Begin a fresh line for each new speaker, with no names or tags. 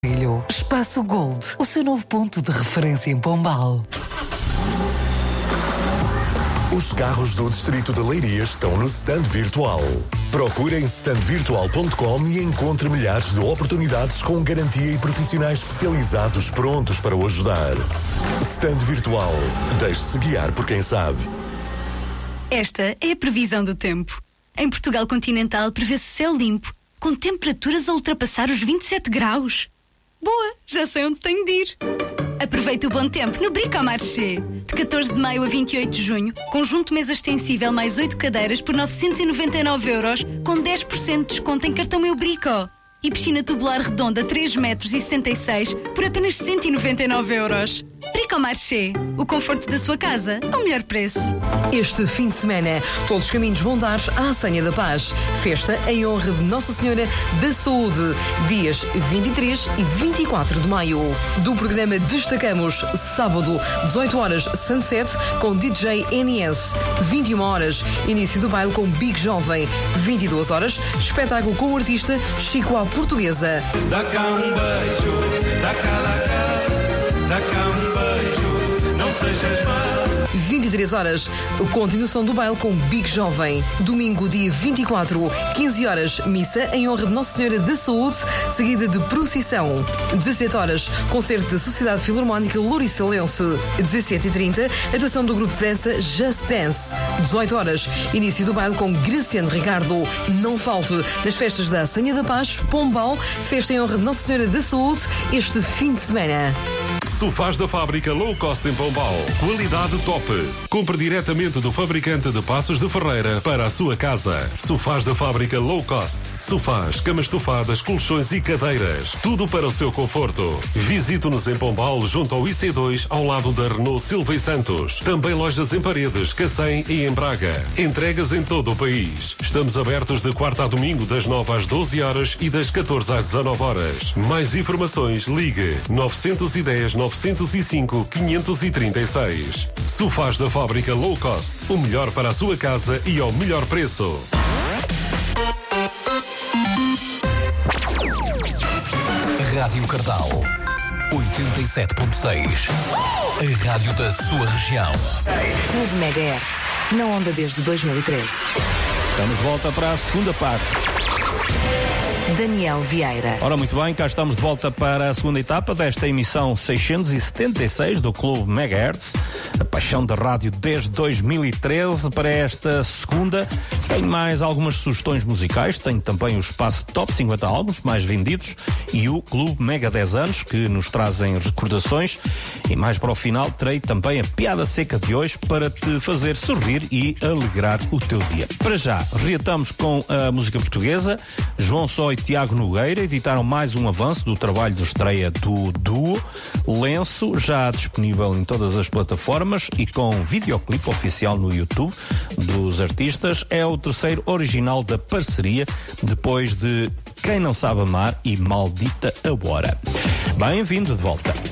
Espaço Gold, o seu novo ponto de referência em Pombal.
Os carros do Distrito de Leiria estão no stand virtual. Procure em standvirtual.com e encontre milhares de oportunidades com garantia e profissionais especializados prontos para o ajudar. Stand virtual. Deixe-se guiar por quem sabe.
Esta é a previsão do tempo. Em Portugal continental prevê-se céu limpo, com temperaturas a ultrapassar os 27 graus. Boa, já sei onde tenho de ir. Aproveite o bom tempo no Bricomarché. De 14 de maio a 28 de junho, conjunto mesa extensível mais 8 cadeiras por 999 €, com 10% de desconto em cartão Meu Brico. E piscina tubular redonda 3,66 m por apenas 199 €. Bricomarché, o conforto da sua casa ao melhor preço.
Este fim de semana, todos os caminhos vão dar à Senha da Paz. Festa em honra de Nossa Senhora da Saúde. Dias 23 e 24 de maio. Do programa destacamos sábado, 18 horas, Sunset com DJ NS. 21 horas, início do baile com Big Jovem. 22 horas, espetáculo com o artista Chico à Portuguesa.
Dá cá um beijo, dá cá um beijo, não sejas má.
23 horas, continuação do baile com Big Jovem. Domingo, dia 24, 15 horas, missa em honra de Nossa Senhora da Saúde, seguida de procissão. 17 horas, concerto da Sociedade Filarmónica Louriçalense. 17h30, atuação do grupo de dança Just Dance. 18 horas, início do baile com Graciano Ricardo. Não falte nas festas da Senha da Paz, Pombal, festa em honra de Nossa Senhora da Saúde, este fim de semana.
Sofás da Fábrica Low Cost em Pombal. Qualidade top. Compre diretamente do fabricante de Passos de Ferreira para a sua casa. Sofás da Fábrica Low Cost. Sofás, camas estofadas, colchões e cadeiras. Tudo para o seu conforto. Visite-nos em Pombal, junto ao IC2, ao lado da Renault Silva e Santos. Também lojas em Paredes, Cacém e em Braga. Entregas em todo o país. Estamos abertos de quarta a domingo, das 9 às 12 horas e das 14 às 19 horas. Mais informações, ligue 910 905 536. Sofás da Fábrica Low Cost. O melhor para a sua casa e ao melhor preço.
Rádio Cardal 87.6. A rádio da sua região.
Clube Megahertz. Na onda desde 2013.
Estamos de volta para a segunda parte.
Daniel Vieira.
Ora, muito bem, cá estamos de volta para a segunda etapa desta emissão 676 do Clube Megahertz, a paixão da rádio desde 2013. Para esta segunda tenho mais algumas sugestões musicais, tenho também o espaço Top 50 álbuns mais vendidos e o Clube Mega 10 anos, que nos trazem recordações, e mais para o final terei também a piada seca de hoje para te fazer sorrir e alegrar o teu dia. Para já, reatamos com a música portuguesa. João Só e Tiago Nogueira editaram mais um avanço do trabalho de estreia do duo Lenço, já disponível em todas as plataformas e com videoclipe oficial no YouTube dos artistas. É o terceiro original da parceria, depois de Quem Não Sabe Amar e Maldita Agora. Bem-vindo de volta.